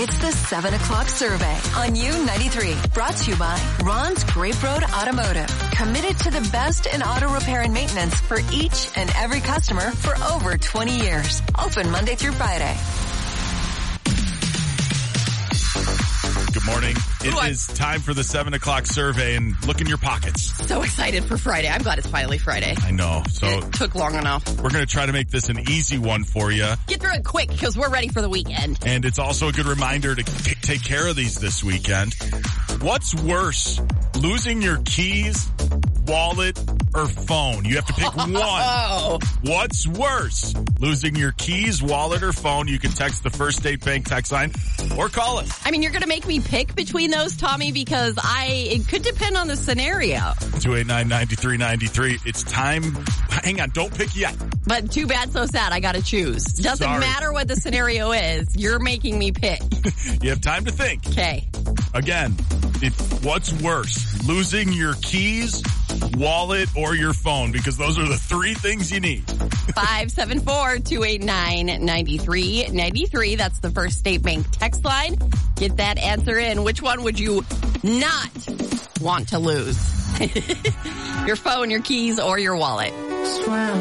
It's the 7 o'clock survey on U93. Brought to you by Ron's Grape Road Automotive. Committed to the best in auto repair and maintenance for each and every customer for over 20 years. Open Monday through Friday. Good morning. It is time for the 7 o'clock survey, and look in your pockets. So excited for Friday. I'm glad it's finally Friday. I know. So it took long enough. We're going to try to make this an easy one for you. Get through it quick because we're ready for the weekend. And it's also a good reminder to take care of these this weekend. What's worse, losing your keys, wallet, or phone? You have to pick one. Oh. What's worse, losing your keys, wallet, or phone? You can text the First State Bank text line or call us. I mean, you're going to make me pick between those, Tommy, because it could depend on the scenario. 289-9393. It's time. Hang on, don't pick yet. But too bad, so sad. I got to choose. Doesn't matter what the scenario is. You're making me pick. You have time to think. Okay. Again, what's worse, losing your keys, wallet, or your phone? Because those are the three things you need. 574-289-9393. That's the First State Bank text line. Get that answer in. Which one would you not want to lose? Your phone, your keys, or your wallet?